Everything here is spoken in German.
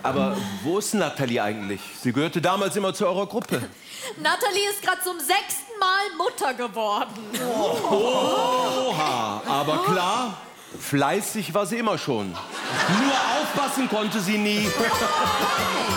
Aber wo ist Natalie eigentlich? Sie gehörte damals immer zu eurer Gruppe. Natalie ist gerade zum 6. Mal Mutter geworden. Oha, aber klar, fleißig war sie immer schon. Nur aufpassen konnte sie nie.